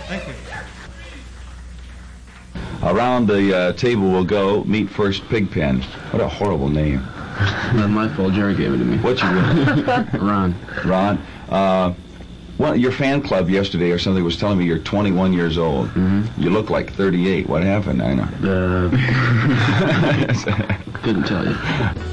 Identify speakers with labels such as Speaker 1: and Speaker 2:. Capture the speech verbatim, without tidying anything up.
Speaker 1: Thank you.
Speaker 2: Around the uh, table we'll go. Meet first Pigpen. What a horrible name.
Speaker 3: Not my fault. Jerry gave it to me.
Speaker 2: What's your name?
Speaker 3: Ron.
Speaker 2: Ron. Uh, well, your fan club yesterday or something was telling me you're twenty-one years old.
Speaker 3: Mm-hmm.
Speaker 2: You look like thirty-eight. What happened? I know.
Speaker 3: Uh, couldn't tell you.